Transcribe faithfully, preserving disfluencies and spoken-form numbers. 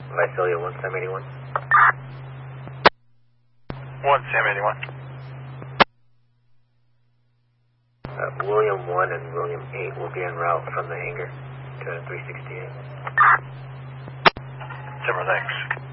Visalia one Sam eighty-one. one Sam eighty-one. Uh, William one and William eight will be en route from the hangar to three sixty-eight. Several thanks.